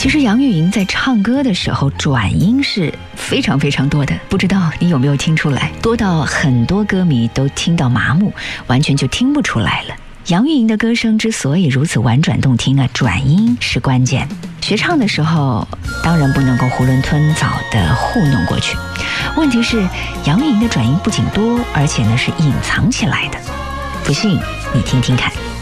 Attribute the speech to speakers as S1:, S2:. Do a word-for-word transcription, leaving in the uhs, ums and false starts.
S1: 其实杨钰莹在唱歌的时候转音是非常非常多的，不知道你有没有听出来，多到很多歌迷都听到麻木，完全就听不出来了。杨钰莹的歌声之所以如此婉转动听啊，转音是关键。学唱的时候当然不能够囫囵吞枣的糊弄过去，问题是杨钰莹的转音不仅多，而且呢是隐藏起来的。不信你听听看。